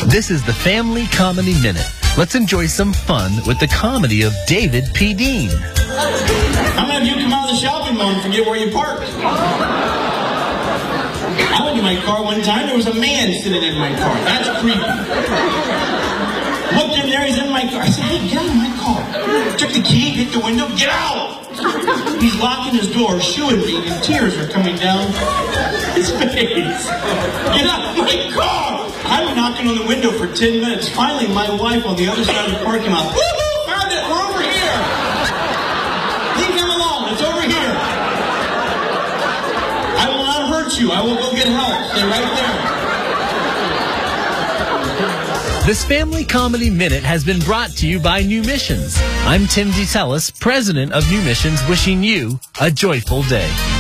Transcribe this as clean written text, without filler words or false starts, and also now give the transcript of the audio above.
This is the Family Comedy Minute. Let's enjoy some fun with the comedy of David P. Dean. How many of you come out of the shopping mall and forget where you parked? I went in my car one time, there was a man sitting in my car. That's creepy. Looked in there, he's in my car. I said, hey, get out of my car. Took the key, hit the window, get out! He's locking his door, shooing me, and tears are coming down his face. Get out of my car! I was knocking on the window for 10 minutes. Finally, my wife on the other side of the parking lot, woo-hoo, found it, we're over here! Leave him alone, it's over here. I will not hurt you, I will go get help. Stay right there. This Family Comedy Minute has been brought to you by New Missions. I'm Tim DeTellis, president of New Missions, wishing you a joyful day.